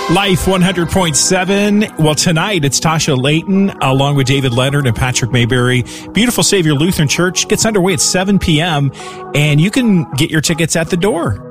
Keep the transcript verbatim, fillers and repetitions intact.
Life one hundred point seven. Well, tonight it's Tasha Layton along with David Leonard and Patrick Mayberry. Beautiful Savior Lutheran Church gets underway at seven p.m. and you can get your tickets at the door.